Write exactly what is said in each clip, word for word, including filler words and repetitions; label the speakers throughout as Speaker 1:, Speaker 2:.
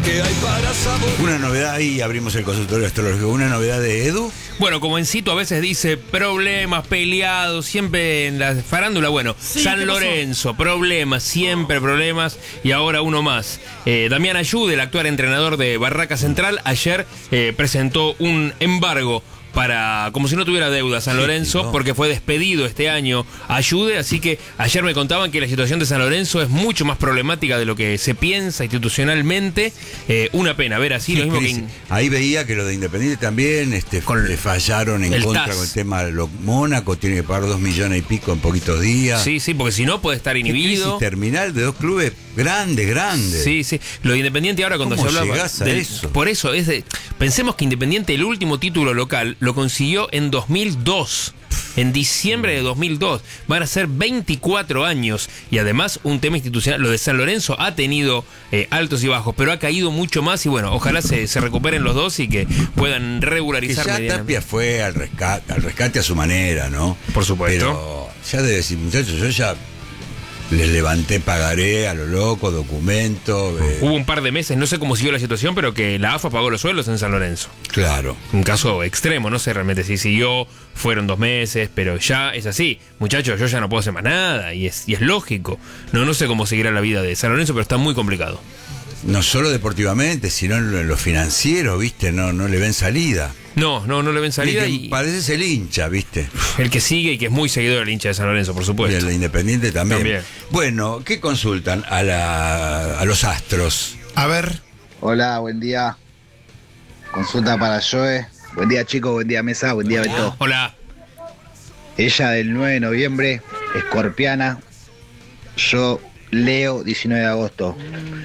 Speaker 1: que hay para saborear.
Speaker 2: Una novedad, ahí abrimos el consultorio astrológico, una novedad de Edu.
Speaker 3: Bueno, como Encito a veces dice problemas, peleados, siempre en la farándula, bueno,
Speaker 4: Sí,
Speaker 3: San
Speaker 4: ¿qué pasó?
Speaker 3: Lorenzo, problemas, siempre problemas, y ahora uno más. Eh, Damián Ayude, el actual entrenador de Barraca Central, ayer eh, presentó un embargo para, como si no tuviera deuda, San Lorenzo,
Speaker 2: no.
Speaker 3: porque fue despedido este año Ayude, así que ayer me contaban que la situación de San Lorenzo es mucho más problemática de lo que se piensa institucionalmente. Eh, una pena, ver así,
Speaker 2: Sí,
Speaker 3: lo mismo
Speaker 2: crisis.
Speaker 3: que...
Speaker 2: Ahí veía que lo de Independiente también este,
Speaker 3: Con
Speaker 2: le fallaron en
Speaker 3: el
Speaker 2: contra
Speaker 3: T A S.
Speaker 2: con el tema de lo, Mónaco, tiene que pagar dos millones y pico en poquitos días.
Speaker 3: Sí, sí, porque si no puede estar
Speaker 2: Qué
Speaker 3: inhibido.
Speaker 2: crisis terminal de dos clubes grandes, grandes.
Speaker 3: Sí, sí. Lo de Independiente ahora cuando
Speaker 2: ¿Cómo
Speaker 3: se hablaba
Speaker 2: llegás a
Speaker 3: del-
Speaker 2: eso?
Speaker 3: por eso es de, pensemos que Independiente el último título local lo consiguió en dos mil dos. En diciembre de dos mil dos. Van a ser veinticuatro años. Y además un tema institucional. Lo de San Lorenzo ha tenido eh, altos y bajos, pero ha caído mucho más. Y bueno, ojalá se, se recuperen los dos y que puedan
Speaker 2: Que
Speaker 3: regularizar
Speaker 2: ya
Speaker 3: medianamente.
Speaker 2: Tapia fue al rescate, al rescate a su manera, ¿no?
Speaker 3: Por supuesto.
Speaker 2: Pero ya de decir, muchachos, yo ya les levanté pagaré a lo loco, documento. eh,
Speaker 3: Hubo un par de meses, no sé cómo siguió la situación, pero que la A F A pagó los sueldos en San Lorenzo.
Speaker 2: claro.
Speaker 3: Un caso extremo, no sé realmente si siguió, fueron dos meses, pero ya es así. Muchachos, yo ya no puedo hacer más nada y es, y es lógico. No, no sé cómo seguirá la vida de San Lorenzo, pero está muy complicado.
Speaker 2: No solo deportivamente, sino en lo, en lo financiero, ¿viste? No, no le ven salida.
Speaker 3: No, no, no le ven salida
Speaker 2: Y
Speaker 3: y
Speaker 2: que parece el hincha, ¿viste?
Speaker 3: el que sigue y que es muy seguidor del hincha de San Lorenzo, por
Speaker 2: Y
Speaker 3: supuesto.
Speaker 2: el de Independiente también.
Speaker 3: También.
Speaker 2: Bueno, ¿qué consultan a, la, a los astros?
Speaker 5: A ver,
Speaker 6: Hola, buen día. Consulta para Joe. Buen día, chicos. Buen día, mesa. Buen día, Beto.
Speaker 3: Hola.
Speaker 6: Ella del nueve de noviembre, escorpiana. Yo, Leo, diecinueve de agosto.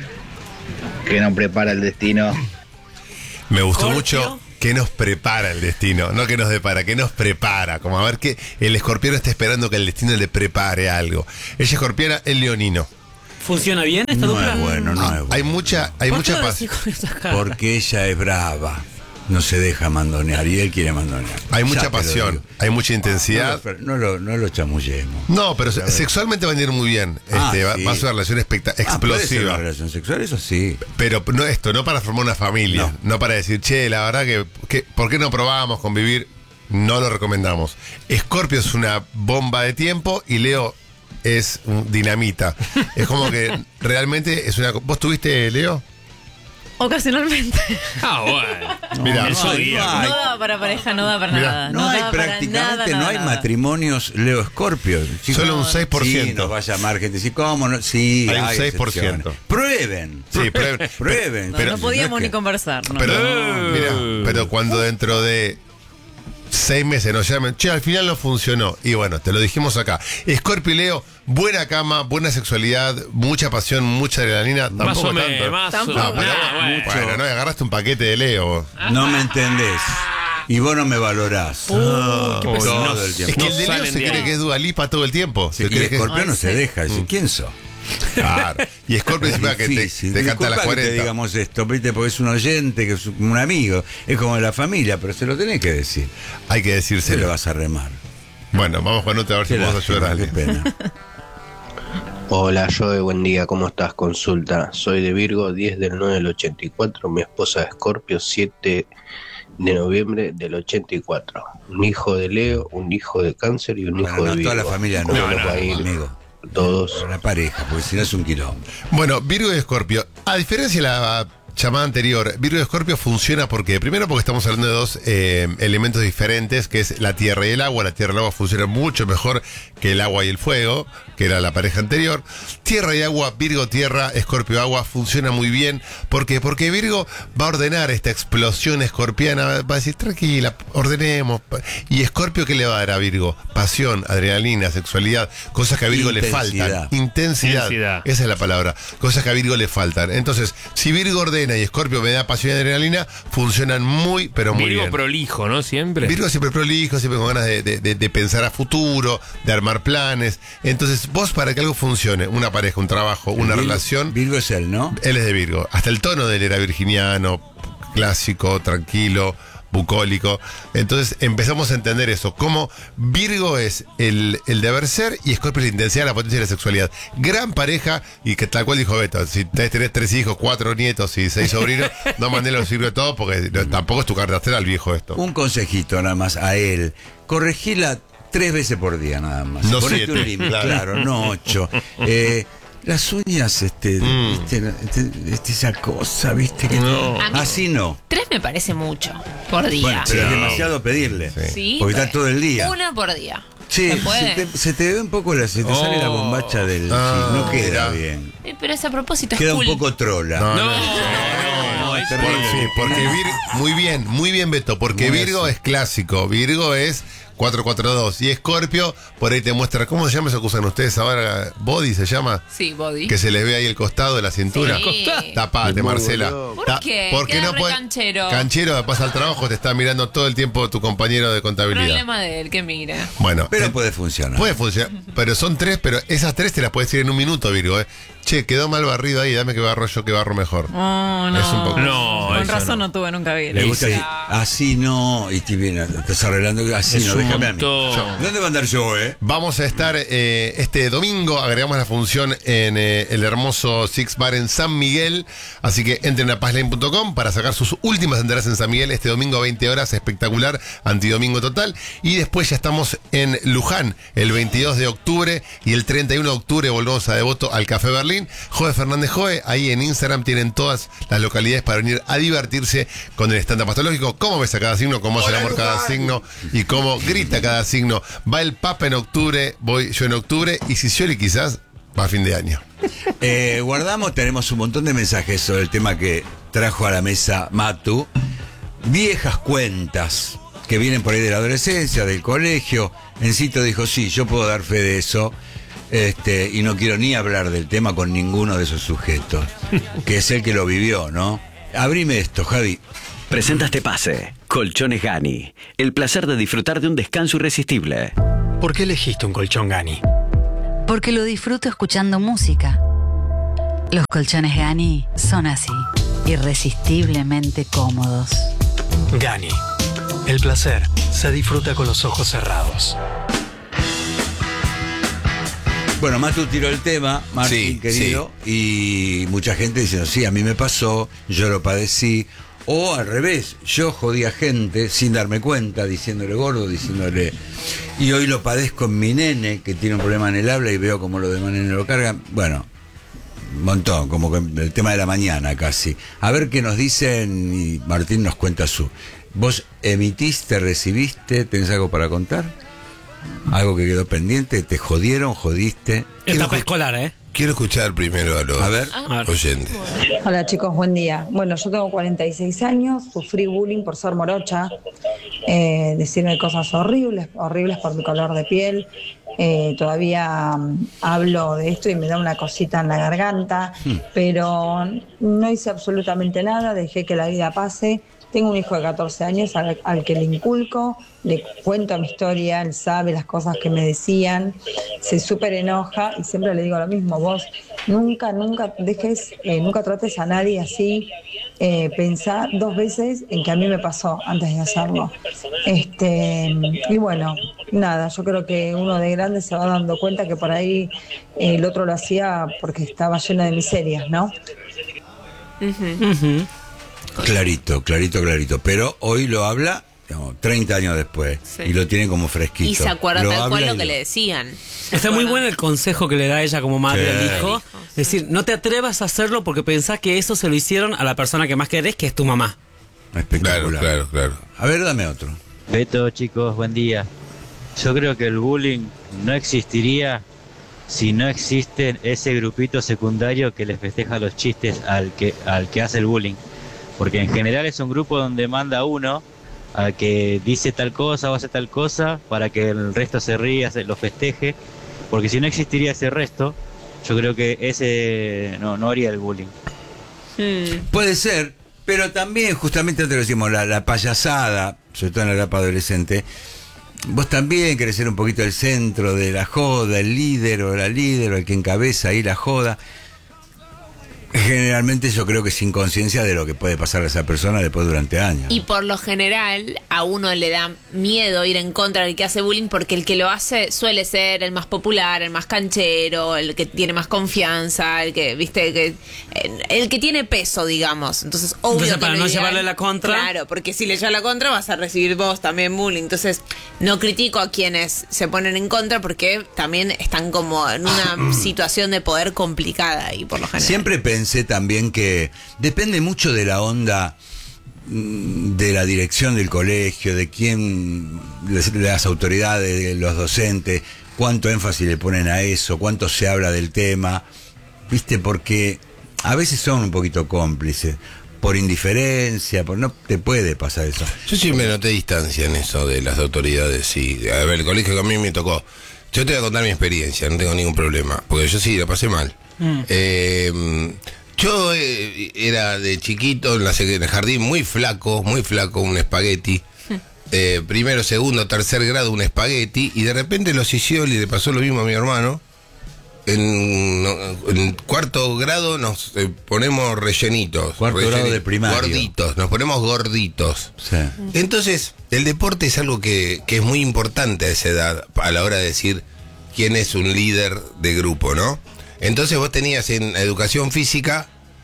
Speaker 6: Que nos prepara el destino.
Speaker 5: me gustó
Speaker 4: Scorpio.
Speaker 5: mucho que nos prepara el destino, no que nos depara, que nos prepara, como a ver que el escorpiano está esperando que el destino le prepare algo. Ella escorpiana, el leonino.
Speaker 4: ¿Funciona bien esta
Speaker 2: No
Speaker 4: dupla?
Speaker 2: es bueno, no es bueno.
Speaker 5: Hay mucha, hay
Speaker 4: ¿Por
Speaker 5: mucha
Speaker 4: qué lo
Speaker 5: paz.
Speaker 4: decís con esas caras?
Speaker 2: Porque ella es brava. No se deja mandonear y él quiere mandonear.
Speaker 5: Hay
Speaker 2: Ya
Speaker 5: mucha
Speaker 2: te lo
Speaker 5: pasión,
Speaker 2: digo.
Speaker 5: hay mucha intensidad.
Speaker 2: No lo, no lo, no lo chamullemos.
Speaker 5: No, pero sexualmente va a venir muy bien.
Speaker 2: Ah,
Speaker 5: Este, va,
Speaker 2: sí.
Speaker 5: va a ser una relación especta-
Speaker 2: Ah, puede ser
Speaker 5: explosiva.
Speaker 2: una relación sexual, eso sí.
Speaker 5: Pero no esto, no para formar una familia,
Speaker 2: No.
Speaker 5: no, para decir, che, la verdad que, que ¿por qué no probábamos convivir? No lo recomendamos. Escorpio es una bomba de tiempo y Leo es un dinamita. Es como que realmente es una... ¿Vos tuviste, Leo?
Speaker 7: Ocasionalmente.
Speaker 3: Ah, bueno.
Speaker 5: Mirá.
Speaker 3: El
Speaker 2: no,
Speaker 3: zodíaco.
Speaker 2: no hay.
Speaker 7: No da para pareja, no da para
Speaker 5: Mirá.
Speaker 7: nada.
Speaker 2: No, hay
Speaker 7: da para
Speaker 2: prácticamente,
Speaker 7: nada,
Speaker 2: no
Speaker 7: nada,
Speaker 2: hay
Speaker 7: nada.
Speaker 2: matrimonios Leo Escorpio. Chicos,
Speaker 5: Solo un seis por
Speaker 2: Sí,
Speaker 5: ciento.
Speaker 2: nos va a llamar gente. Sí, ¿cómo no? Sí,
Speaker 5: Hay un
Speaker 2: hay
Speaker 5: seis por ciento.
Speaker 2: excepciones. Prueben.
Speaker 5: Sí, prueben.
Speaker 2: Prueben.
Speaker 7: No,
Speaker 5: Pero-
Speaker 7: no podíamos
Speaker 2: no es
Speaker 7: ni
Speaker 2: que-
Speaker 7: conversar. ¿no?
Speaker 5: Pero,
Speaker 3: No.
Speaker 5: mira, pero cuando dentro de seis meses nos llamen, che, al final no funcionó. Y bueno, te lo dijimos acá. Escorpio y Leo, buena cama, buena sexualidad, mucha pasión, mucha adrenalina.
Speaker 3: Más
Speaker 5: Tampoco
Speaker 3: o menos,
Speaker 5: tanto.
Speaker 3: más o
Speaker 7: Tampoco.
Speaker 5: No, pero
Speaker 3: Nah,
Speaker 5: bueno,
Speaker 3: bueno.
Speaker 5: bueno, no, agarraste un paquete de Leo vos.
Speaker 2: No me entendés. Y vos no me valorás.
Speaker 5: Ah,
Speaker 3: qué pesado.
Speaker 2: todo el
Speaker 5: es
Speaker 2: tiempo.
Speaker 5: que
Speaker 3: No
Speaker 5: el de Leo
Speaker 3: salen
Speaker 5: se
Speaker 3: de
Speaker 5: cree
Speaker 3: ahí.
Speaker 5: que es Dua Lipa todo el tiempo.
Speaker 2: Sí,
Speaker 5: Se
Speaker 2: y
Speaker 5: cree que es-
Speaker 2: Escorpio no
Speaker 7: Ay,
Speaker 2: se
Speaker 7: sí.
Speaker 2: deja. Dice, ¿quién sos?
Speaker 5: Claro. Y Escorpio
Speaker 2: Es
Speaker 5: encima que te,
Speaker 2: difícil.
Speaker 5: te canta a las
Speaker 2: Disculpa que te
Speaker 5: cuarenta.
Speaker 2: digamos esto, ¿viste? Porque es un oyente, que es un amigo. Es como de la familia, pero se lo tenés que decir.
Speaker 5: Hay que
Speaker 2: Se le
Speaker 5: decírselo.
Speaker 2: vas a remar.
Speaker 5: Bueno, vamos con otra a ver si
Speaker 2: Qué
Speaker 5: podemos ayudar a
Speaker 2: lástima, qué
Speaker 5: alguien.
Speaker 2: pena.
Speaker 8: Hola, Joe, buen día, ¿cómo estás? Consulta, soy de Virgo, diez del nueve del ochenta y cuatro, mi esposa de Escorpio, siete de noviembre del ochenta y cuatro. Un hijo de Leo, un hijo de Cáncer y un
Speaker 2: Bueno,
Speaker 8: hijo
Speaker 2: no,
Speaker 8: de Virgo.
Speaker 2: toda la familia no,
Speaker 8: ¿Cómo
Speaker 2: no,
Speaker 8: nos va a
Speaker 2: no,
Speaker 8: ir?
Speaker 2: amigo.
Speaker 8: Todos.
Speaker 2: La pareja, porque si no es un quilombo.
Speaker 5: Bueno, Virgo y Escorpio. A diferencia de la llamada anterior, Virgo y Escorpio funciona porque, primero porque estamos hablando de dos eh, elementos diferentes, que es la tierra y el agua. La tierra y el agua funcionan mucho mejor que el agua y el fuego, que era la pareja anterior. Tierra y agua, Virgo tierra, Escorpio agua, funciona muy bien. ¿Por qué? Porque Virgo va a ordenar esta explosión escorpiana, va a decir, tranquila, ordenemos. Y Escorpio, ¿qué le va a dar a Virgo? Pasión, adrenalina, sexualidad, cosas que a Virgo le
Speaker 2: Intensidad.
Speaker 5: faltan. Intensidad.
Speaker 3: Intensidad.
Speaker 5: Esa es la palabra. Cosas que a Virgo le faltan. Entonces, si Virgo ordena y Escorpio me da pasión y adrenalina, funcionan muy, pero muy
Speaker 3: Virgo
Speaker 5: bien.
Speaker 3: prolijo, ¿no? Siempre.
Speaker 5: Virgo siempre prolijo, siempre con ganas de, de- de- de pensar a futuro, de armar planes. Entonces, vos para que algo funcione, una pareja, un trabajo, una
Speaker 2: Virgo-
Speaker 5: relación,
Speaker 2: Virgo es él, ¿no?
Speaker 5: él es de Virgo. Hasta el tono de él era virginiano, clásico, tranquilo, bucólico. Entonces empezamos a entender eso, cómo Virgo es el, el deber ser y Escorpio es la intensidad, la potencia y la sexualidad. Gran pareja, y que tal cual dijo Beto, si tenés tres hijos, cuatro nietos y seis sobrinos, no mandé los sirve todo porque no, tampoco es tu carta astral, viejo, esto.
Speaker 2: Un consejito nada más a él. Corregila tres veces por día nada más.
Speaker 5: No
Speaker 2: Ponete
Speaker 5: siete,
Speaker 2: un límite,
Speaker 5: claro.
Speaker 2: claro, no ocho. Eh, las uñas, este,
Speaker 5: Mm.
Speaker 2: viste, este, este, esa cosa, viste, que
Speaker 3: No.
Speaker 7: A mí-
Speaker 2: así no.
Speaker 7: Tres me parece mucho por día.
Speaker 2: Bueno, pero es
Speaker 3: No.
Speaker 2: demasiado pedirle.
Speaker 5: Sí.
Speaker 7: Sí.
Speaker 2: Porque está todo el día.
Speaker 7: Una por día.
Speaker 2: Sí,
Speaker 7: ¿Se
Speaker 2: se
Speaker 7: puede?
Speaker 2: te, se te ve un poco la, se te sale la bombacha del.
Speaker 5: Ah,
Speaker 2: sí, no queda
Speaker 5: mira.
Speaker 2: bien.
Speaker 7: Eh, Pero es a propósito,
Speaker 2: Queda
Speaker 7: es
Speaker 2: un
Speaker 7: cool.
Speaker 2: poco trola.
Speaker 5: No,
Speaker 3: No,
Speaker 5: no,
Speaker 3: no, no, es
Speaker 5: Por-
Speaker 3: terrible.
Speaker 5: sí, porque Virgo, muy bien, muy bien, Beto, porque
Speaker 2: Muy
Speaker 5: Virgo
Speaker 2: así.
Speaker 5: es clásico, Virgo es cuatro cuatro dos y Escorpio por ahí te muestra, ¿cómo se llama eso que usan ustedes ahora? Body se llama,
Speaker 7: Sí, body.
Speaker 5: que se les ve ahí el costado de la cintura.
Speaker 7: Sí.
Speaker 5: Tapate, Marcela.
Speaker 7: ¿Por
Speaker 5: Ta-
Speaker 7: qué?
Speaker 5: Porque
Speaker 7: Queda
Speaker 5: no
Speaker 7: re
Speaker 5: puede-
Speaker 7: canchero.
Speaker 5: Canchero, pasa al trabajo, te está mirando todo el tiempo tu compañero de contabilidad.
Speaker 7: Problema de él, que mire.
Speaker 5: Bueno,
Speaker 2: Pero
Speaker 5: eh,
Speaker 2: puede funcionar.
Speaker 5: puede funcionar, pero son tres, pero esas tres te las puedes decir en un minuto, Virgo. ¿eh? Che, quedó mal barrido ahí, dame que barro yo, que barro mejor.
Speaker 7: Oh, no.
Speaker 5: Es un poco-
Speaker 3: No,
Speaker 7: Con
Speaker 3: eso
Speaker 7: razón
Speaker 3: no.
Speaker 7: no. tuve nunca
Speaker 2: Le
Speaker 7: vida.
Speaker 2: gusta
Speaker 3: Sí.
Speaker 2: así, así no, y te viene, estás arreglando así
Speaker 3: Es
Speaker 2: no,
Speaker 3: un
Speaker 2: déjame a mí.
Speaker 3: montón.
Speaker 2: ¿Dónde va a andar yo, eh?
Speaker 5: Vamos a estar eh, este domingo, agregamos la función en eh, el hermoso Six Bar en San Miguel, así que entren a pazline punto com para sacar sus últimas entradas en San Miguel este domingo a veinte horas, espectacular, antidomingo total, y después ya estamos en Luján el veintidós de octubre y el treinta y uno de octubre volvemos a Devoto al Café Berlín. Joe Fernández Joe, ahí en Instagram tienen todas las localidades para venir a divertirse con el stand-up astrológico, cómo ves a cada signo, cómo hace el amor cada signo y cómo grita cada signo. Va el Papa en octubre, voy yo en octubre, y Sicioli quizás va a fin de año.
Speaker 2: Eh, guardamos, tenemos un montón de mensajes sobre el tema que trajo a la mesa Matu. Viejas cuentas que vienen por ahí de la adolescencia, del colegio. Encito dijo, sí, yo puedo dar fe de eso. Este, y no quiero ni hablar del tema con ninguno de esos sujetos, que es el que lo vivió, ¿no? Abrime esto, Javi.
Speaker 1: Presenta este pase. Colchones Gani. El placer de disfrutar de un descanso irresistible.
Speaker 9: ¿Por qué elegiste un colchón Gani?
Speaker 10: Porque lo disfruto escuchando música. Los colchones Gani son así, irresistiblemente cómodos.
Speaker 9: Gani. El placer se disfruta con los ojos cerrados.
Speaker 2: Bueno, Matu tiró el tema, Martín,
Speaker 5: Sí,
Speaker 2: querido, y mucha gente diciendo, sí, a mí me pasó, yo lo padecí, o al revés, yo jodí a gente sin darme cuenta, diciéndole gordo, diciéndole, y hoy lo padezco en mi nene, que tiene un problema en el habla y veo como los demás nenes lo cargan, bueno, un montón, como que el tema de la mañana casi. A ver qué nos dicen, y Martín nos cuenta su. ¿Vos emitiste, recibiste, tenés algo para contar? ¿Algo que quedó pendiente? ¿Te jodieron, jodiste?
Speaker 4: Etapa escolar, ¿eh?
Speaker 5: Quiero escuchar primero a los
Speaker 2: A ver.
Speaker 4: A ver.
Speaker 5: oyentes.
Speaker 11: Hola chicos, buen día. Bueno, yo tengo cuarenta y seis años, sufrí bullying por ser morocha, eh, decirme cosas horribles, horribles por mi color de piel. Eh, todavía um, hablo de esto y me da una cosita en la garganta, pero no hice absolutamente nada, dejé que la vida pase. Tengo un hijo de catorce años al, al que le inculco, le cuento mi historia, él sabe las cosas que me decían, se súper enoja y siempre le digo lo mismo, vos nunca, nunca dejes, eh, nunca trates a nadie así, eh, pensá dos veces en que a mí me pasó antes de hacerlo. Este, y bueno, nada, yo creo que uno de grande se va dando cuenta que por ahí eh, el otro lo hacía porque estaba lleno de miserias, ¿no?
Speaker 4: Ujú.
Speaker 2: Clarito, clarito, clarito. Pero hoy lo habla, digamos, treinta años después.
Speaker 7: Sí.
Speaker 2: Y lo tiene como fresquito.
Speaker 7: Y se acuerda tal
Speaker 2: habla
Speaker 7: cual
Speaker 2: y
Speaker 7: lo que le decían.
Speaker 4: Está muy bueno el consejo que le da ella como madre
Speaker 2: Sí.
Speaker 4: al hijo. Es decir, no te atrevas a hacerlo porque pensás que eso se lo hicieron a la persona que más querés, que es tu mamá.
Speaker 2: Espectacular.
Speaker 5: Claro, claro, claro.
Speaker 2: A ver, dame otro.
Speaker 12: Beto, chicos, buen día. Yo creo que el bullying no existiría si no existe ese grupito secundario que le festeja los chistes al que, al que hace el bullying. Porque en general es un grupo donde manda uno a que dice tal cosa o hace tal cosa para que el resto se ría, se lo festeje. Porque si no existiría ese resto, yo creo que ese no, no haría el bullying.
Speaker 2: Puede ser, pero también, justamente te lo decimos, la, la payasada, sobre todo en la etapa adolescente, vos también querés ser un poquito el centro de la joda, el líder o la líder o el que encabeza ahí la joda. Generalmente yo creo que sin conciencia de lo que puede pasar a esa persona después durante años.
Speaker 7: Y por lo general a uno le da miedo ir en contra del que hace bullying porque el que lo hace suele ser el más popular, el más canchero, el que tiene más confianza, el que, viste, que el que tiene peso, digamos. Entonces, obvio
Speaker 4: Entonces,
Speaker 7: que
Speaker 4: para
Speaker 7: lo
Speaker 4: no
Speaker 7: ideal-
Speaker 4: llevarle la contra.
Speaker 7: Claro, porque si le lleva la contra vas a recibir vos también bullying. Entonces, no critico a quienes se ponen en contra porque también están como en una situación de poder complicada y por lo general.
Speaker 2: Siempre pensé también que depende mucho de la onda mm, de la dirección del colegio, de quién, las, las autoridades, de los docentes, cuánto énfasis le ponen a eso, cuánto se habla del tema, viste, porque a veces son un poquito cómplices, por indiferencia, por no te puede pasar eso.
Speaker 13: Yo siempre noté distancia en eso de las autoridades, sí. A ver, el colegio que a mí me tocó. Yo te voy a contar mi experiencia, no tengo ningún problema, porque yo sí la pasé mal.
Speaker 4: Mm.
Speaker 13: Eh, yo eh, era de chiquito en, la, en el jardín muy flaco, muy flaco, un espagueti. Eh, primero, segundo, tercer grado, un espagueti. Y de repente los Sicioli le pasó lo mismo a mi hermano. En, en cuarto grado nos eh, ponemos rellenitos.
Speaker 2: Cuarto
Speaker 13: rellenitos,
Speaker 2: grado de primario.
Speaker 13: Gorditos, nos ponemos gorditos.
Speaker 2: Sí.
Speaker 13: Entonces, el deporte es algo que, que es muy importante a esa edad, a la hora de decir quién es un líder de grupo, ¿no? Entonces vos tenías en educación física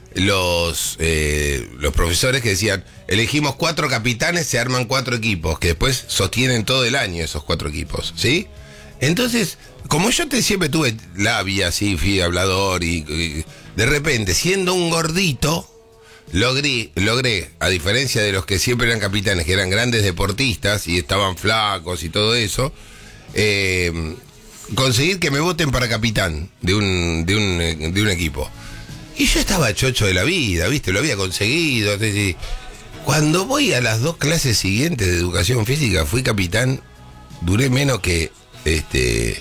Speaker 13: los, eh, los profesores que decían, elegimos cuatro capitanes, se arman cuatro equipos, que después sostienen todo el año esos cuatro equipos, ¿sí? Entonces, como yo te, siempre tuve labia, así, fui hablador y, y de repente, siendo un gordito, logré, logré, a diferencia de los que siempre eran capitanes, que eran grandes deportistas y estaban flacos y todo eso, eh, conseguir que me voten para capitán de un, de un, de un equipo. Y yo estaba chocho de la vida, ¿viste? Lo había conseguido. Entonces, cuando voy a las dos clases siguientes de educación física, fui capitán, duré menos que este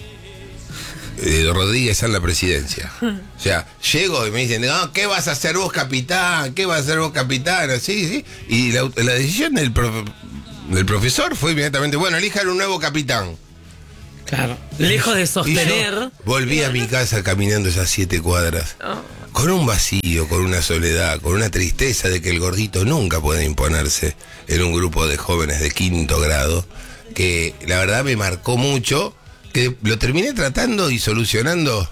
Speaker 13: eh, Rodríguez en la presidencia. O sea, llego y me dicen, no, ¿qué vas a hacer vos, capitán? ¿Qué vas a hacer vos, capitán? Sí, sí. Y la, la decisión del, prof, del profesor fue inmediatamente, bueno, elijan un nuevo capitán.
Speaker 4: Claro. Lejos de sostener.
Speaker 13: Y yo volví a mi casa caminando esas siete cuadras. Con un vacío, con una soledad, con una tristeza de que el gordito nunca puede imponerse en un grupo de jóvenes de quinto grado, que la verdad me marcó mucho, que lo terminé tratando y solucionando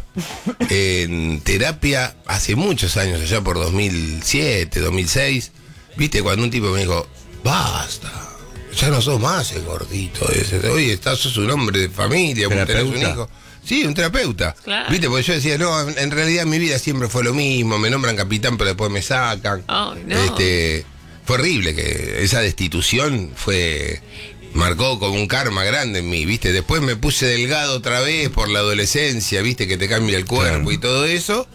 Speaker 13: en terapia hace muchos años, allá por dos mil siete, dos mil seis. Viste, cuando un tipo me dijo, basta, ya no sos más el gordito ese, oye, estás, sos un hombre de familia, tenés un hijo. Sí, un terapeuta. Claro. Viste, porque yo decía, no, en realidad mi vida siempre fue lo mismo, me nombran capitán pero después me sacan.
Speaker 7: Oh, no.
Speaker 13: Este, fue horrible, que esa destitución fue, marcó como un karma grande en mí, viste. Después me puse delgado otra vez por la adolescencia, viste, que te cambia el cuerpo, claro, y todo eso.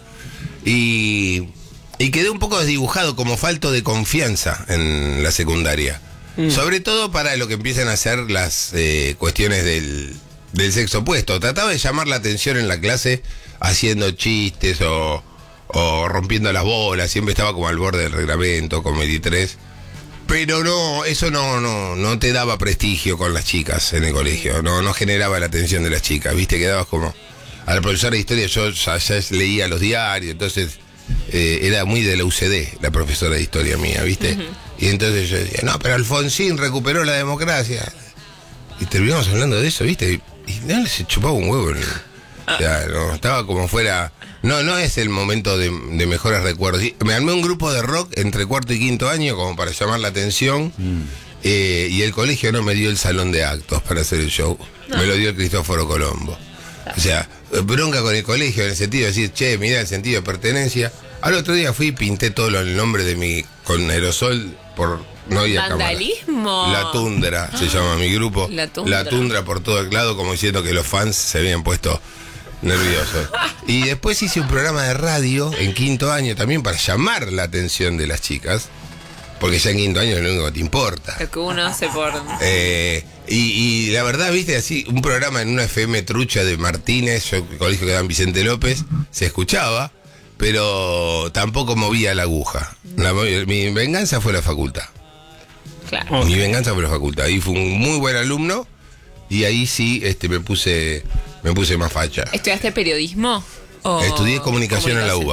Speaker 13: Y, y quedé un poco desdibujado, como falto de confianza en la secundaria. Mm. Sobre todo para lo que empiezan a hacer las eh, cuestiones del... del sexo opuesto. Trataba de llamar la atención en la clase haciendo chistes o, o rompiendo las bolas, siempre estaba como al borde del reglamento, con veintitrés, pero no, eso no, no, no te daba prestigio con las chicas en el colegio, no, no generaba la atención de las chicas, viste, quedabas como, a la profesora de historia yo ya, ya leía los diarios, entonces eh, era muy de la U C D la profesora de historia mía, viste, uh-huh. Y entonces yo decía, no, pero Alfonsín recuperó la democracia, y terminamos hablando de eso, viste, y no, se chupaba un huevo. O sea, no, estaba como fuera. No, no es el momento de, de mejores recuerdos. Me armé un grupo de rock entre cuarto y quinto año como para llamar la atención. Mm. Eh, y el colegio no me dio el salón de actos para hacer el show. No. Me lo dio el Cristóforo Colombo. O sea, bronca con el colegio en el sentido de decir, che, mirá el sentido de pertenencia. Al otro día fui y pinté todo lo, el nombre de mi. Con aerosol por. No había
Speaker 7: vandalismo.
Speaker 13: La Tundra, ah, se llama mi grupo. La Tundra. La Tundra por todo el lado, como diciendo que los fans se habían puesto nerviosos. Y después hice un programa de radio en quinto año también para llamar la atención de las chicas. Porque ya en quinto año es lo único que te importa.
Speaker 7: Lo que uno hace por...
Speaker 13: Eh, y, y la verdad, viste, así, un programa en una F M trucha de Martínez, yo el colegio que daba en Vicente López, se escuchaba, pero tampoco movía la aguja. La, mi venganza fue la facultad.
Speaker 7: Claro.
Speaker 13: Mi venganza fue la facultad. Ahí fue un muy buen alumno y ahí sí este, me puse me puse más facha.
Speaker 7: ¿Estudiaste periodismo? ¿O
Speaker 13: Estudié comunicación, comunicación en la U B A.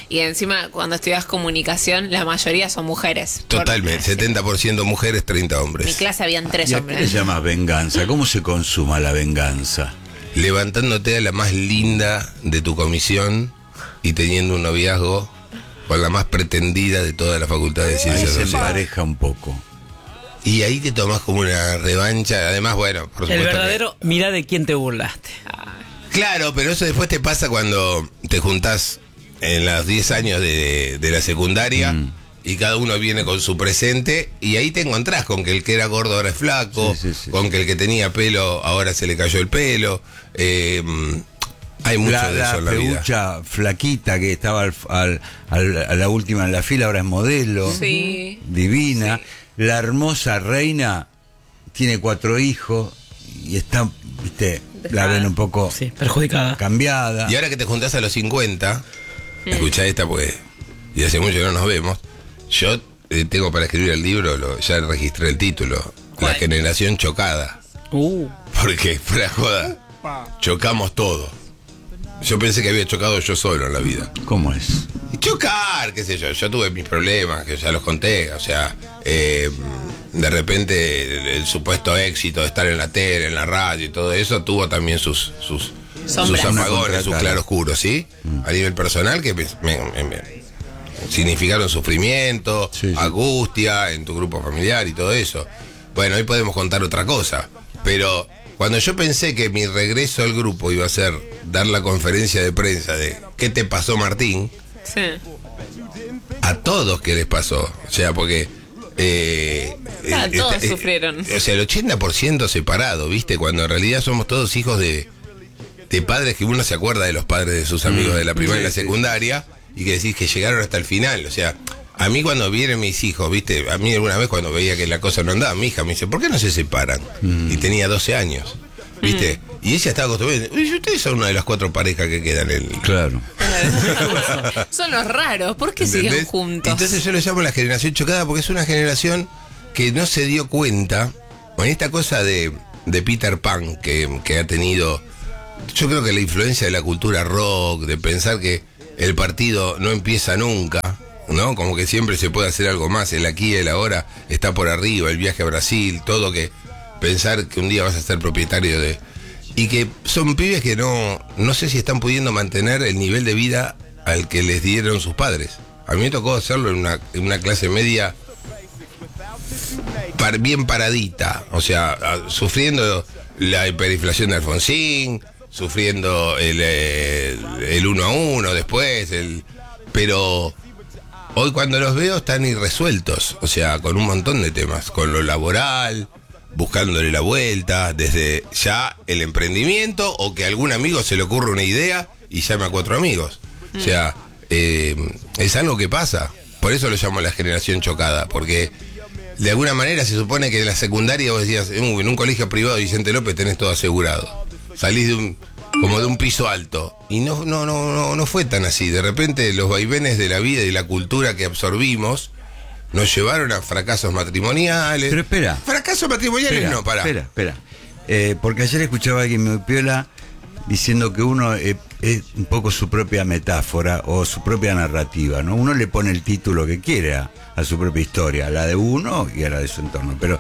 Speaker 7: Y encima, cuando estudias comunicación, la mayoría son mujeres.
Speaker 13: Totalmente,
Speaker 7: Por-
Speaker 13: setenta por ciento mujeres, treinta
Speaker 7: Mi
Speaker 13: hombres.
Speaker 7: clase habían tres
Speaker 2: ¿Y a qué
Speaker 7: hombres.
Speaker 2: le llamas venganza? ¿Cómo se consuma la venganza?
Speaker 13: Levantándote a la más linda de tu comisión y teniendo un noviazgo con la más pretendida de toda la Facultad de
Speaker 2: Ahí
Speaker 13: Ciencias
Speaker 2: se
Speaker 13: Sociales.
Speaker 2: empareja un poco.
Speaker 13: Y ahí te tomás como una revancha. Además, bueno, por supuesto
Speaker 4: El
Speaker 13: que-
Speaker 4: verdadero, mira de quién te burlaste.
Speaker 13: Claro, pero eso después te pasa cuando te juntás en los diez años de, de la secundaria
Speaker 2: Mm.
Speaker 13: y cada uno viene con su presente y ahí te encontrás con que el que era gordo ahora es flaco,
Speaker 2: Sí, sí, sí,
Speaker 13: con que el que tenía pelo ahora se le cayó el pelo. Eh, hay mucho
Speaker 2: La,
Speaker 13: de
Speaker 2: la
Speaker 13: eso en la vida.
Speaker 2: peucha flaquita que estaba al, al- al- a la última en la fila ahora es modelo.
Speaker 7: Sí.
Speaker 2: Divina. La hermosa reina tiene cuatro hijos y está, viste, la ven un poco
Speaker 4: Sí, perjudicada.
Speaker 2: cambiada.
Speaker 13: Y ahora que te juntás a los cincuenta, escuchá esta pues, y hace mucho que no nos vemos, yo eh, tengo para escribir el libro, lo, ya registré el título, La generación chocada.
Speaker 4: Uh.
Speaker 13: Porque, fuera joda, chocamos todo. Yo pensé que había chocado yo solo en la vida.
Speaker 2: ¿Cómo es?
Speaker 13: Y chocar, qué sé yo, yo tuve mis problemas, que ya los conté, o sea, eh, de repente el, el supuesto éxito de estar en la tele, en la radio y todo eso, tuvo también sus sus,
Speaker 7: Sombras.
Speaker 13: sus
Speaker 2: Una
Speaker 13: apagones, sus
Speaker 2: contracara.
Speaker 13: claroscuros, ¿sí? A nivel personal, que me, me- me- significaron sufrimiento,
Speaker 2: Sí, sí.
Speaker 13: angustia en tu grupo familiar y todo eso. Bueno, hoy podemos contar otra cosa, pero cuando yo pensé que mi regreso al grupo iba a ser dar la conferencia de prensa de ¿qué te pasó, Martín?
Speaker 7: Sí.
Speaker 13: A todos que les pasó, o sea, porque eh,
Speaker 7: Ah,
Speaker 13: eh,
Speaker 7: todos
Speaker 13: eh,
Speaker 7: sufrieron.
Speaker 13: o sea, el ochenta por ciento separado, ¿viste? Cuando en realidad somos todos hijos de, de padres que uno se acuerda de los padres de sus amigos de la primaria y la
Speaker 2: sí, sí.
Speaker 13: secundaria y que decís que llegaron hasta el final, o sea, a mí cuando vienen mis hijos, ¿viste? A mí alguna vez cuando veía que la cosa no andaba, mi hija me dice, ¿por qué no se separan? Y tenía doce años, ¿viste? Y ella estaba acostumbrada, "Uy, ustedes son una de las cuatro parejas que quedan en el...
Speaker 2: Claro.
Speaker 7: Son los raros. ¿Por qué siguen
Speaker 13: ¿Entendés?
Speaker 7: juntos?
Speaker 13: Entonces yo lo llamo la generación chocada porque es una generación que no se dio cuenta con esta cosa de, de Peter Pan que, que ha tenido, yo creo que la influencia de la cultura rock, de pensar que el partido no empieza nunca, ¿no? Como que siempre se puede hacer algo más, el aquí y el ahora está por arriba, el viaje a Brasil, todo, que pensar que un día vas a ser propietario de... Y que son pibes que no, no sé si están pudiendo mantener el nivel de vida al que les dieron sus padres. A mí me tocó hacerlo en una, en una clase media par- bien paradita, o sea, a- sufriendo la hiperinflación de Alfonsín, sufriendo el, eh, el uno a uno después, el, pero hoy cuando los veo están irresueltos, o sea, con un montón de temas, con lo laboral, buscándole la vuelta, desde ya el emprendimiento o que a algún amigo se le ocurre una idea y llama a cuatro amigos. O sea, eh, es algo que pasa. Por eso lo llamo la generación chocada, porque de alguna manera se supone que en la secundaria vos decías, "Uh, en un colegio privado Vicente López tenés todo asegurado. Salís de un, como de un piso alto. Y no, no, no, no, no fue tan así. De repente los vaivenes de la vida y la cultura que absorbimos nos llevaron a fracasos matrimoniales.
Speaker 2: Pero espera.
Speaker 13: Fracasos matrimoniales
Speaker 2: Espera,
Speaker 13: no, para.
Speaker 2: Espera, espera. Eh, porque ayer escuchaba a alguien muy piola diciendo que uno eh, es un poco su propia metáfora o su propia narrativa, ¿no? Uno le pone el título que quiere a, a su propia historia, a la de uno y a la de su entorno. Pero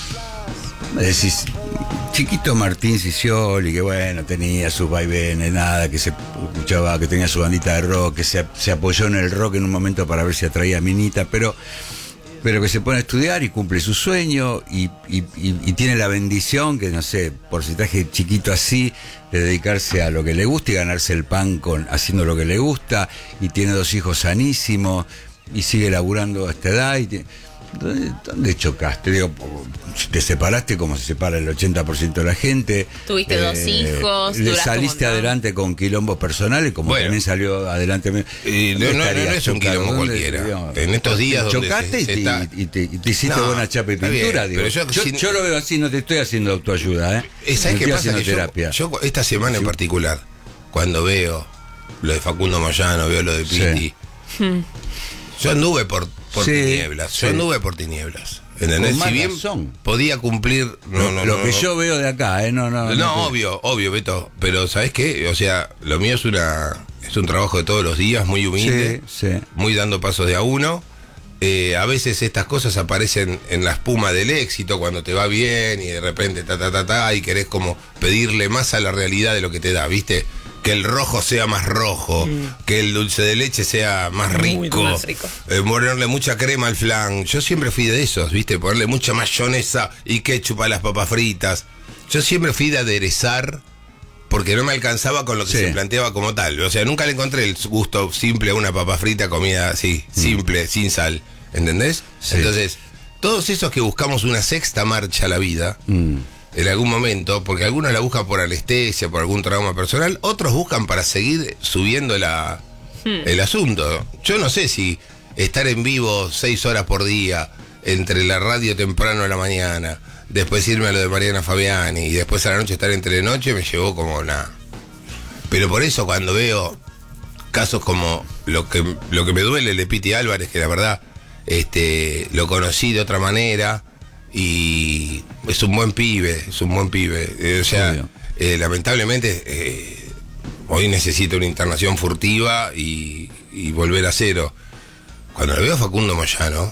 Speaker 2: decís, chiquito Martín Sicioli, que bueno, tenía sus vaivenes, nada, que se escuchaba, que tenía su bandita de rock, que se, se apoyó en el rock en un momento para ver si atraía a minita, pero pero que se pone a estudiar y cumple su sueño y, y, y, y tiene la bendición, que no sé, porcentaje chiquito así, de dedicarse a lo que le gusta y ganarse el pan con haciendo lo que le gusta, y tiene dos hijos sanísimos y sigue laburando a esta edad. Y tiene, ¿dónde, ¿Dónde chocaste? Digo, te separaste como se separa el ochenta por ciento de la gente.
Speaker 7: Tuviste dos hijos,
Speaker 2: Le
Speaker 7: duraste un
Speaker 2: saliste
Speaker 7: montón.
Speaker 2: adelante con quilombos personales, como
Speaker 13: Bueno.
Speaker 2: también salió adelante.
Speaker 13: Y no,
Speaker 2: ¿Dónde
Speaker 13: no, no,
Speaker 2: estarías
Speaker 13: no es un
Speaker 2: chocado?
Speaker 13: quilombo
Speaker 2: ¿Dónde,
Speaker 13: cualquiera.
Speaker 2: digamos?
Speaker 13: En estos días donde
Speaker 2: chocaste
Speaker 13: se-
Speaker 2: y,
Speaker 13: se
Speaker 2: te,
Speaker 13: está-
Speaker 2: y te- y te hiciste
Speaker 13: No,
Speaker 2: buena chapa y
Speaker 13: está
Speaker 2: pintura.
Speaker 13: bien,
Speaker 2: digo.
Speaker 13: pero yo-
Speaker 2: yo,
Speaker 13: si-
Speaker 2: yo lo veo así, no te estoy haciendo autoayuda, ¿eh?
Speaker 13: Eh, ¿Sabes
Speaker 2: No
Speaker 13: qué
Speaker 2: estoy
Speaker 13: pasa?
Speaker 2: haciendo
Speaker 13: Que yo,
Speaker 2: terapia.
Speaker 13: yo esta semana en particular, cuando veo lo de Facundo Moyano, veo lo de Piti,
Speaker 7: Hmm.
Speaker 13: yo anduve por, por
Speaker 2: Sí,
Speaker 13: tinieblas, yo
Speaker 2: sí.
Speaker 13: anduve por tinieblas. ¿Entendés?
Speaker 2: Con más
Speaker 13: Si bien
Speaker 2: razón.
Speaker 13: podía cumplir... No, no,
Speaker 2: lo
Speaker 13: no,
Speaker 2: que
Speaker 13: no.
Speaker 2: yo veo de acá, ¿eh? No, no.
Speaker 13: No,
Speaker 2: no,
Speaker 13: obvio, obvio, Beto. Pero ¿sabes qué? O sea, lo mío es una es un trabajo de todos los días, muy humilde,
Speaker 2: Sí, sí.
Speaker 13: muy dando pasos de a uno. Eh, a veces estas cosas aparecen en la espuma del éxito, cuando te va bien y de repente ta ta ta ta y querés como pedirle más a la realidad de lo que te da, ¿viste? Que el rojo sea más rojo, mm. que el dulce de leche sea más rico,
Speaker 7: Muy más rico.
Speaker 13: Eh, ponerle mucha crema al flan. Yo siempre fui de esos, ¿viste? Ponerle mucha mayonesa y ketchup a las papas fritas. Yo siempre fui de aderezar, porque no me alcanzaba con lo que
Speaker 2: Sí.
Speaker 13: se planteaba como tal. O sea, nunca le encontré el gusto simple a una papa frita, comida así, mm. simple, sin sal. ¿Entendés?
Speaker 2: Sí.
Speaker 13: Entonces, todos esos que buscamos una sexta marcha a la vida, mm. en algún momento, porque algunos la buscan por anestesia, por algún trauma personal, otros buscan para seguir subiendo la, hmm. el asunto. Yo no sé si estar en vivo seis horas por día, entre la radio temprano a la mañana, después irme a lo de Mariana Fabiani y después a la noche estar entre noche, me llevó como nada. Pero por eso cuando veo casos como lo que, lo que me duele de Piti Álvarez, que la verdad este, lo conocí de otra manera, y es un buen pibe, es un buen pibe. Eh, o sea, eh, lamentablemente eh, hoy necesita una internación furtiva y, y volver a cero. Cuando lo veo a Facundo Moyano,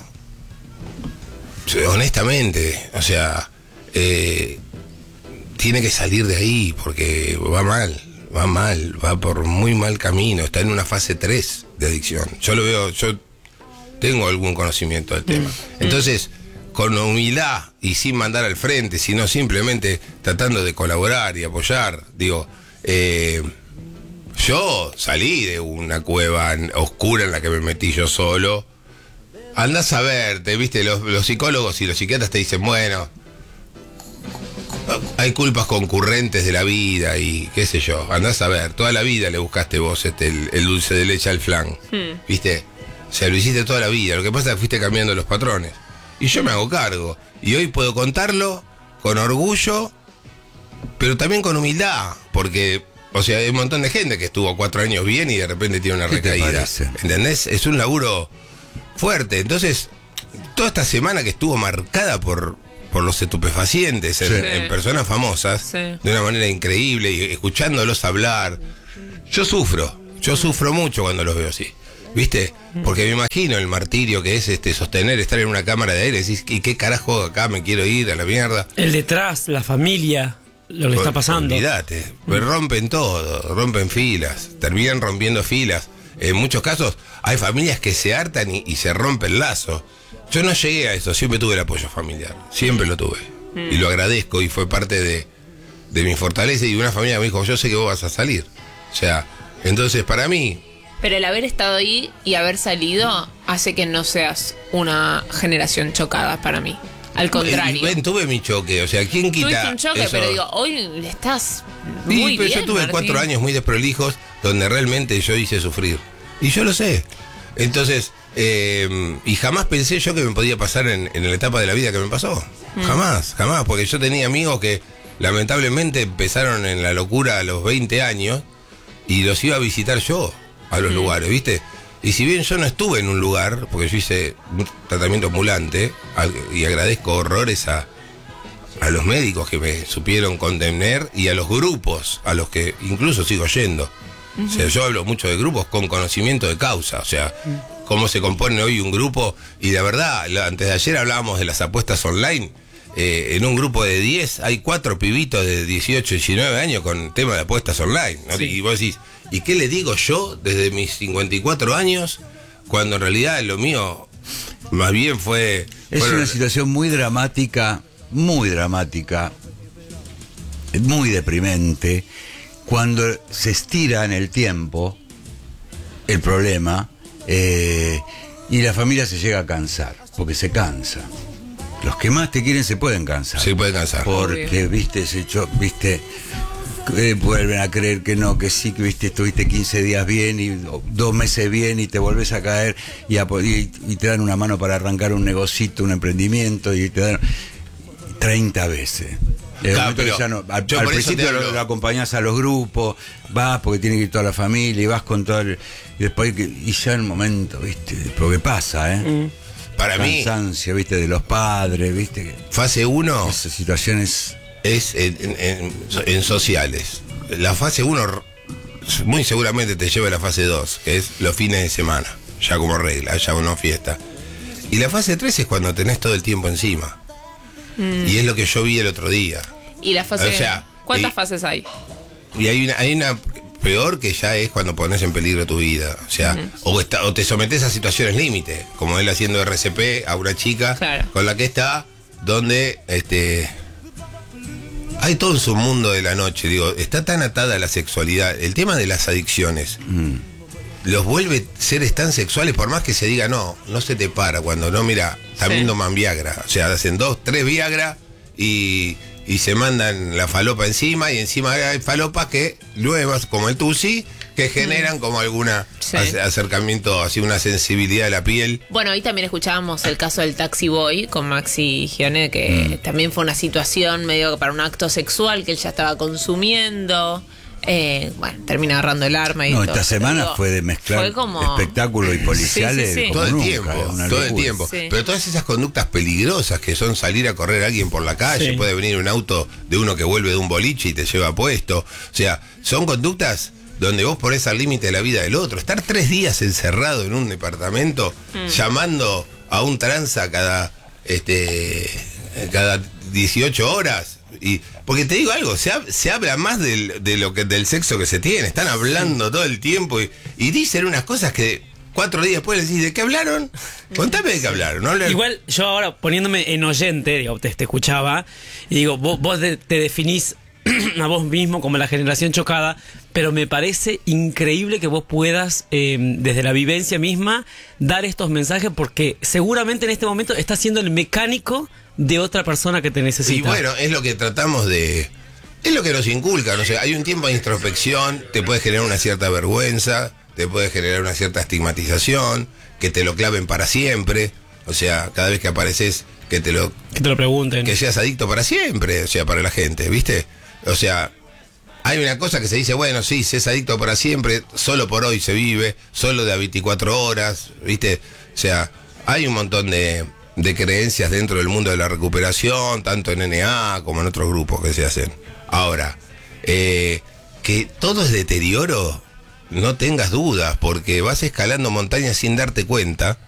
Speaker 13: honestamente, o sea, eh, tiene que salir de ahí porque va mal, va mal, va por muy mal camino, está en una fase tres de adicción. Yo lo veo, yo tengo algún conocimiento del tema. Entonces, con humildad y sin mandar al frente, sino simplemente tratando de colaborar y apoyar, digo, eh, yo salí de una cueva oscura en la que me metí yo solo. Andás a ver, te viste, los, los psicólogos y los psiquiatras te dicen, bueno, hay culpas concurrentes de la vida y qué sé yo, andás a ver, toda la vida le buscaste vos este, el, el dulce de leche al flan, hmm. ¿viste? O sea, lo hiciste toda la vida, lo que pasa es que fuiste cambiando los patrones. Y yo me hago cargo. Y hoy puedo contarlo con orgullo, pero también con humildad. Porque, o sea, hay un montón de gente que estuvo cuatro años bien y de repente tiene una recaída. ¿Entendés? Es un laburo fuerte. Entonces, toda esta semana que estuvo marcada por, por los estupefacientes en,
Speaker 2: Sí.
Speaker 13: en personas famosas,
Speaker 7: Sí.
Speaker 13: de una manera increíble, y escuchándolos hablar, yo sufro. Yo sufro mucho cuando los veo así. ¿Viste? Porque me imagino el martirio que es este sostener, estar en una cámara de aire y decís, ¿y qué carajo acá me quiero ir a la mierda?
Speaker 4: El detrás, la familia, lo que está pasando.
Speaker 13: Olvídate, pues rompen todo, rompen filas, terminan rompiendo filas. En muchos casos hay familias que se hartan y, y se rompen lazos. Yo no llegué a eso, siempre tuve el apoyo familiar, siempre lo tuve. Y lo agradezco y fue parte de, de mi fortaleza y de una familia que me dijo, yo sé que vos vas a salir. O sea, entonces para mí...
Speaker 7: Pero el haber estado ahí y haber salido hace que no seas una generación chocada para mí. Al contrario.
Speaker 13: Ven, tuve mi choque, o sea, ¿quién quita?
Speaker 7: Tuviste un choque,
Speaker 13: eso?
Speaker 7: pero digo, hoy estás
Speaker 13: Sí,
Speaker 7: muy
Speaker 13: pero
Speaker 7: bien,
Speaker 13: yo tuve
Speaker 7: Martín.
Speaker 13: cuatro años muy desprolijos donde realmente yo hice sufrir. Y yo lo sé. Entonces, eh, y jamás pensé yo que me podía pasar en, en la etapa de la vida que me pasó. Mm. Jamás, jamás, porque yo tenía amigos que lamentablemente empezaron en la locura a los veinte años y los iba a visitar yo a los mm. lugares, ¿viste? Y si bien yo no estuve en un lugar, porque yo hice un tratamiento ambulante, y agradezco horrores a, a los médicos que me supieron contener y a los grupos, a los que incluso sigo yendo. Uh-huh. O sea, yo hablo mucho de grupos con conocimiento de causa, o sea, uh-huh. cómo se compone hoy un grupo, y la verdad, antes de ayer hablábamos de las apuestas online. Eh, en un grupo de diez hay cuatro pibitos de dieciocho, diecinueve años con tema de apuestas online, ¿no? Sí. Y vos decís, ¿y qué le digo yo desde mis cincuenta y cuatro años cuando en realidad lo mío más bien fue...
Speaker 2: Es
Speaker 13: fueron...
Speaker 2: una situación muy dramática, muy dramática, muy deprimente, cuando se estira en el tiempo el problema eh, y la familia se llega a cansar, porque se cansa. Los que más te quieren se pueden cansar.
Speaker 13: Se pueden cansar.
Speaker 2: Porque, Obvio. viste, se echó, viste, eh, vuelven a creer que no, que sí, que viste, estuviste quince días bien y dos meses bien y te volvés a caer y, a, y, y te dan una mano para arrancar un negocito, un emprendimiento y te dan treinta veces. Claro, pero ya no, al, al principio lo, lo acompañás a los grupos, vas porque tiene que ir toda la familia y vas con todo el, y después y ya en el momento, viste, porque pasa, ¿eh? Mm.
Speaker 13: Para mí,
Speaker 2: cansancio, viste, de los padres, viste.
Speaker 13: Fase uno.
Speaker 2: Esas situaciones.
Speaker 13: Es en, en, en sociales. La fase uno muy seguramente te lleva a la fase dos, que es los fines de semana, ya como regla, ya una fiesta. Y la fase tres es cuando tenés todo el tiempo encima. Mm. Y es lo que yo vi el otro día.
Speaker 7: ¿Y la fase?
Speaker 13: O sea,
Speaker 7: ¿cuántas
Speaker 13: y,
Speaker 7: fases hay?
Speaker 13: Y hay una, hay una peor que ya es cuando pones en peligro tu vida. O sea, uh-huh. o, está, o te sometes a situaciones límite, como él haciendo R C P a una chica claro. con la que está, donde este hay todo en su mundo de la noche. Digo, está tan atada a la sexualidad. El tema de las adicciones mm. los vuelve seres tan sexuales, por más que se diga no, no se te para. Cuando no, mira, también sí. toman Viagra. O sea, hacen dos, tres Viagra y, y se mandan la falopa encima, y encima hay falopas que nuevas, como el Tusi, que generan mm. como alguna sí. acercamiento, así una sensibilidad de la piel.
Speaker 7: Bueno, hoy también escuchábamos el caso del Taxi Boy con Maxi Gione, que mm. también fue una situación medio para un acto sexual que él ya estaba consumiendo. Eh, bueno, termina agarrando el arma y
Speaker 2: no,
Speaker 7: todo.
Speaker 2: esta semana digo, fue de mezclar fue como... espectáculo y policiales
Speaker 7: sí, sí, sí.
Speaker 13: todo el
Speaker 2: nunca,
Speaker 13: tiempo, todo
Speaker 2: locura.
Speaker 13: el tiempo. Sí. Pero todas esas conductas peligrosas que son salir a correr a alguien por la calle, sí. puede venir un auto de uno que vuelve de un boliche y te lleva puesto. O sea, son conductas donde vos ponés al límite de la vida del otro. Estar tres días encerrado en un departamento mm. llamando a un tranza cada este cada dieciocho horas. Y porque te digo algo, se, ha, se habla más del, de lo que del sexo que se tiene, están hablando todo el tiempo y, y dicen unas cosas que cuatro días después les decís, ¿de qué hablaron? Contame de qué hablaron. ¿No?
Speaker 4: Igual yo ahora poniéndome en oyente, digo, te, te escuchaba y digo, vos, vos de, te definís a vos mismo como la generación chocada, pero me parece increíble que vos puedas eh, desde la vivencia misma dar estos mensajes, porque seguramente en este momento estás siendo el mecánico de otra persona que te necesita.
Speaker 13: Y bueno, es lo que tratamos de... Es lo que nos inculcan, o sea, hay un tiempo de introspección, te puede generar una cierta vergüenza, te puede generar una cierta estigmatización, que te lo claven para siempre, o sea, cada vez que apareces, que te lo...
Speaker 4: Que te lo pregunten.
Speaker 13: Que seas adicto para siempre, o sea, para la gente, ¿viste? O sea, hay una cosa que se dice, bueno, sí, se es adicto para siempre, solo por hoy se vive, solo de a veinticuatro horas, ¿viste? O sea, hay un montón de... de creencias dentro del mundo de la recuperación, tanto en N A como en otros grupos que se hacen. Ahora, eh, que todo es deterioro, no tengas dudas, porque vas escalando montañas sin darte cuenta,